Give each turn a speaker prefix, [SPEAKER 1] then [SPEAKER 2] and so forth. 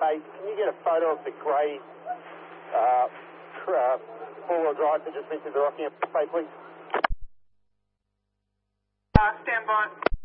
[SPEAKER 1] Hey, can you get a photo of the grey four-wheel drive that just went through the Rockingham Bay, please?
[SPEAKER 2] Stand by.